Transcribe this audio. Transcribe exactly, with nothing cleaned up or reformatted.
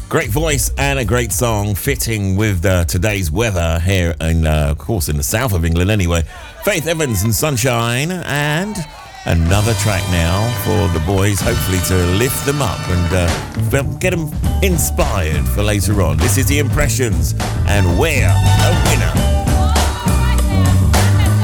Great voice and a great song, fitting with uh, today's weather here, in, uh, of course, in the south of England anyway. Faith Evans and Sunshine, and another track now for the boys, hopefully to lift them up and uh, get them inspired for later on. This is The Impressions, and we're a winner.